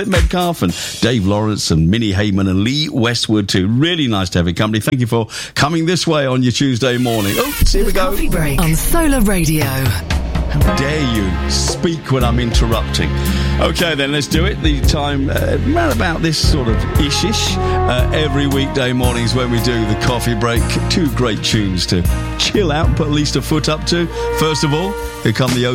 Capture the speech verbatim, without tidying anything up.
Metcalf and Dave Lawrence and Minnie Heyman and Lee Westwood too. Really nice to have your company. Thank you for coming this way on your Tuesday morning. Oh, here we go. Coffee break on Solar Radio. How dare you speak when I'm interrupting? Okay, then let's do it. The time uh, around about this sort of ish-ish. Uh, every weekday mornings when we do the coffee break. Two great tunes to chill out and put at least a foot up to. First of all, here come the